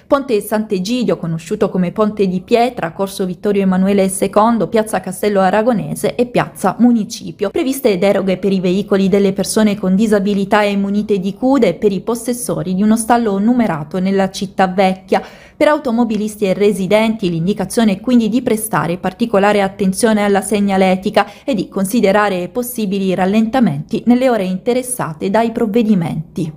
Ponte Sant'Egidio, conosciuto come Ponte di Pietra, Corso Vittorio Emanuele II, Piazza Castello Aragonese e Piazza Municipio. Previste deroghe per i veicoli delle persone con disabilità e munite di CUD e per i possessori di uno stallo numerato nella città vecchia. Per automobilisti e residenti l'indicazione è quindi di prestare particolare attenzione alla segnaletica e di considerare possibili rallentamenti nelle ore interessate dai provvedimenti.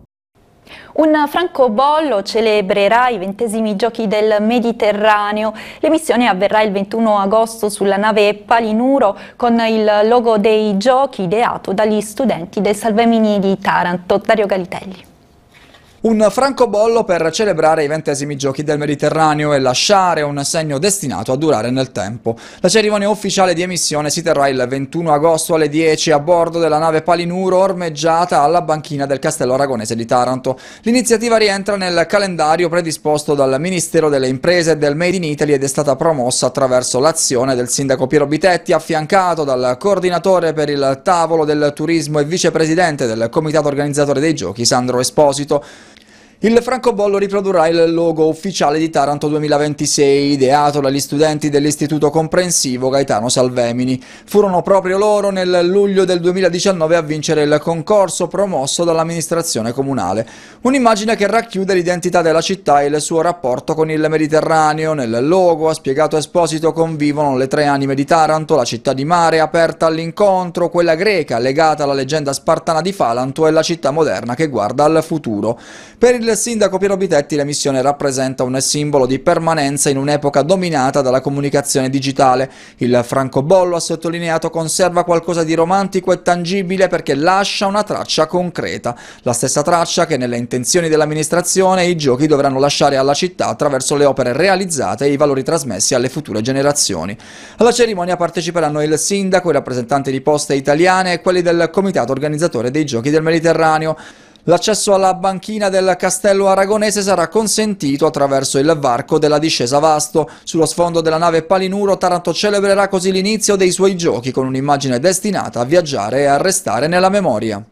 Un francobollo celebrerà i 20esimi Giochi del Mediterraneo. L'emissione avverrà il 21 agosto sulla nave Palinuro con il logo dei Giochi ideato dagli studenti del Salvemini di Taranto. Dario Galitelli. Un francobollo per celebrare i 20esimi Giochi del Mediterraneo e lasciare un segno destinato a durare nel tempo. La cerimonia ufficiale di emissione si terrà il 21 agosto alle 10 a bordo della nave Palinuro ormeggiata alla banchina del Castello Aragonese di Taranto. L'iniziativa rientra nel calendario predisposto dal Ministero delle Imprese e del Made in Italy ed è stata promossa attraverso l'azione del sindaco Piero Bitetti, affiancato dal coordinatore per il tavolo del turismo e vicepresidente del comitato organizzatore dei Giochi, Sandro Esposito. Il francobollo riprodurrà il logo ufficiale di Taranto 2026, ideato dagli studenti dell'Istituto Comprensivo Gaetano Salvemini. Furono proprio loro nel luglio del 2019 a vincere il concorso promosso dall'amministrazione comunale. Un'immagine che racchiude l'identità della città e il suo rapporto con il Mediterraneo. Nel logo, ha spiegato Esposito, convivono le tre anime di Taranto, la città di mare aperta all'incontro, quella greca legata alla leggenda spartana di Falanto e la città moderna che guarda al futuro. Per il sindaco Piero Bitetti l'emissione rappresenta un simbolo di permanenza in un'epoca dominata dalla comunicazione digitale. Il francobollo, ha sottolineato, conserva qualcosa di romantico e tangibile perché lascia una traccia concreta, la stessa traccia che nelle intenzioni dell'amministrazione i giochi dovranno lasciare alla città attraverso le opere realizzate e i valori trasmessi alle future generazioni. Alla cerimonia parteciperanno il sindaco, i rappresentanti di Poste Italiane e quelli del comitato organizzatore dei Giochi del Mediterraneo. L'accesso alla banchina del Castello Aragonese sarà consentito attraverso il varco della discesa Vasto. Sullo sfondo della nave Palinuro, Taranto celebrerà così l'inizio dei suoi giochi con un'immagine destinata a viaggiare e a restare nella memoria.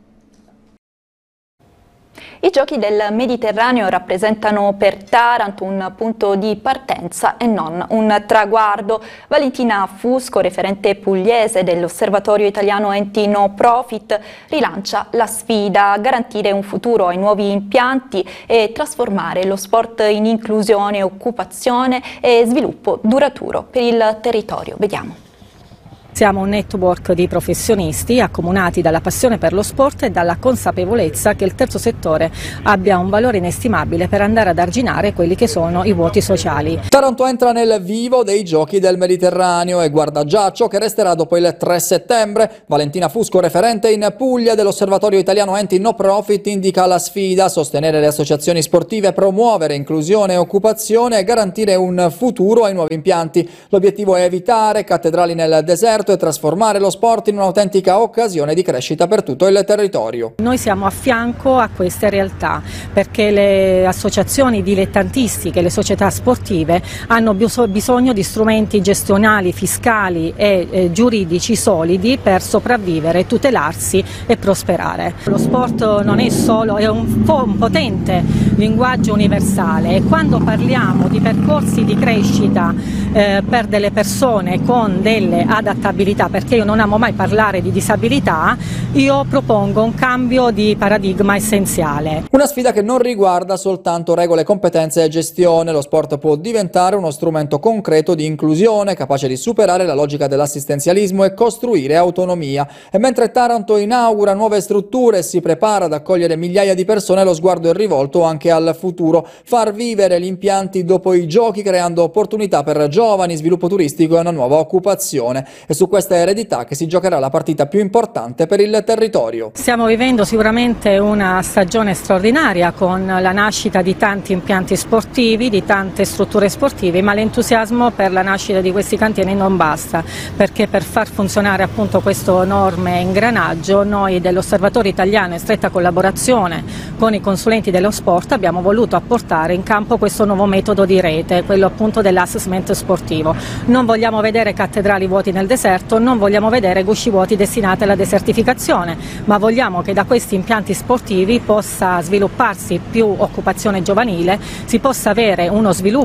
I Giochi del Mediterraneo rappresentano per Taranto un punto di partenza e non un traguardo. Valentina Fusco, referente pugliese dell'Osservatorio Italiano Enti No Profit, rilancia la sfida: garantire un futuro ai nuovi impianti e trasformare lo sport in inclusione, occupazione e sviluppo duraturo per il territorio. Vediamo. Siamo un network di professionisti accomunati dalla passione per lo sport e dalla consapevolezza che il terzo settore abbia un valore inestimabile per andare ad arginare quelli che sono i vuoti sociali. Taranto entra nel vivo dei Giochi del Mediterraneo e guarda già a ciò che resterà dopo il 3 settembre. Valentina Fusco, referente in Puglia dell'Osservatorio Italiano Enti No Profit, indica la sfida: sostenere le associazioni sportive, promuovere inclusione e occupazione e garantire un futuro ai nuovi impianti. L'obiettivo è evitare cattedrali nel deserto e trasformare lo sport in un'autentica occasione di crescita per tutto il territorio. Noi siamo a fianco a queste realtà perché le associazioni dilettantistiche, le società sportive hanno bisogno di strumenti gestionali, fiscali e giuridici solidi per sopravvivere, tutelarsi e prosperare. Lo sport non è solo, è un potente linguaggio universale e quando parliamo di percorsi di crescita per delle persone con delle adattabilità, perché io non amo mai parlare di disabilità, io propongo un cambio di paradigma essenziale. Una sfida che non riguarda soltanto regole, competenze e gestione. Lo sport può diventare uno strumento concreto di inclusione, capace di superare la logica dell'assistenzialismo e costruire autonomia. E mentre Taranto inaugura nuove strutture e si prepara ad accogliere migliaia di persone, lo sguardo è rivolto anche al futuro: far vivere gli impianti dopo i giochi, creando opportunità per giovani, sviluppo turistico e una nuova occupazione. È su questa eredità che si giocherà la partita più importante per il territorio. Stiamo vivendo sicuramente una stagione straordinaria con la nascita di tanti impianti sportivi, di tante strutture sportive, ma l'entusiasmo per la nascita di questi cantieri non basta, perché per far funzionare appunto questo enorme ingranaggio noi dell'Osservatorio Italiano, in stretta collaborazione con i consulenti dello sport, abbiamo voluto apportare in campo questo nuovo metodo di rete, quello appunto dell'assessment sport. sportivo. Non vogliamo vedere cattedrali vuoti nel deserto, non vogliamo vedere gusci vuoti destinati alla desertificazione, ma vogliamo che da questi impianti sportivi possa svilupparsi più occupazione giovanile, si possa avere uno sviluppo